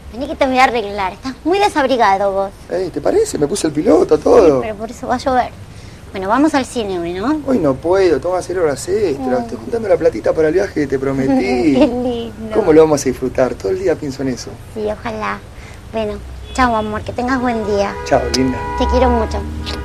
Vení que te voy a arreglar. Estás muy desabrigado vos. ¿Te parece? Me puse el piloto, todo. Sí, pero por eso va a llover. Bueno, vamos al cine hoy, ¿no? Hoy no puedo, tengo que hacer horas extras. Estoy juntando la platita para el viaje que te prometí. Qué lindo. ¿Cómo lo vamos a disfrutar? Todo el día pienso en eso. Sí, ojalá. Bueno, chao, amor, que tengas buen día. Chao, linda. Te quiero mucho.